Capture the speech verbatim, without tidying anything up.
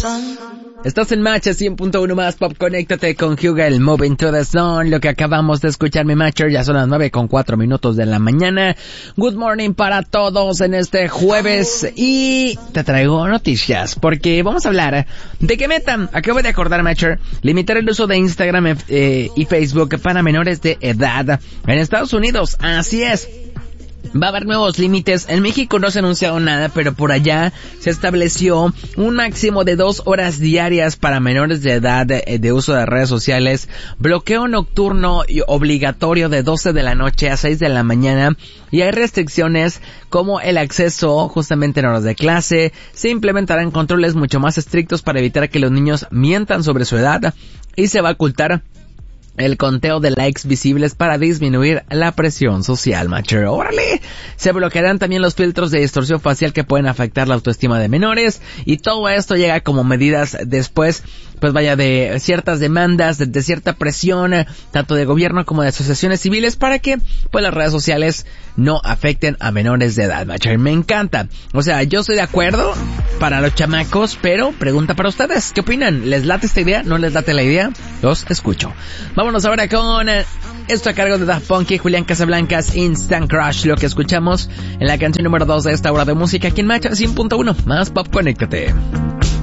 Estás en Matcha cien punto uno más Pop, conéctate con Hyuga, el Moving to the Zone. Lo que acabamos de escuchar, mi Matcher, ya son las nueve con cuatro minutos de la mañana. Good morning para todos en este jueves y te traigo noticias porque vamos a hablar de que Meta, acabo de acordar, Matcher, limitar el uso de Instagram eh, y Facebook para menores de edad en Estados Unidos. Así es. Va a haber nuevos límites. En México no se ha anunciado nada, pero por allá se estableció un máximo de dos horas diarias para menores de edad de, de uso de redes sociales, bloqueo nocturno y obligatorio de doce de la noche a seis de la mañana, y hay restricciones como el acceso justamente en horas de clase. Se implementarán controles mucho más estrictos para evitar que los niños mientan sobre su edad, y se va a ocultar el conteo de likes visibles para disminuir la presión social, macho. ¡Órale! Se bloquearán también los filtros de distorsión facial que pueden afectar la autoestima de menores, y todo esto llega como medidas después, pues vaya, de ciertas demandas, de, de cierta presión, tanto de gobierno como de asociaciones civiles, para que pues las redes sociales no afecten a menores de edad, macho. Me encanta. O sea, yo estoy de acuerdo para los chamacos, pero pregunta para ustedes, ¿qué opinan? ¿Les late esta idea? ¿No les late la idea? Los escucho. Vámonos ahora con esto a cargo de Daft Punk y Julián Casablancas, Instant Crush, lo que escuchamos en la canción número dos de esta hora de música aquí en Matcha cien punto uno más Pop, conéctate.